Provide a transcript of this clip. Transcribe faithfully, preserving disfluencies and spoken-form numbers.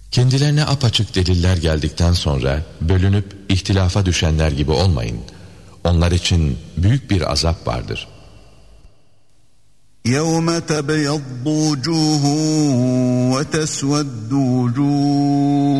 Kendilerine apaçık deliller geldikten sonra bölünüp ihtilafa düşenler gibi olmayın. Onlar için büyük bir azap vardır. يَوْمَ تَبْيَضُّ وُجُوهٌ وَتَسْوَدُّ وُجُوهٌ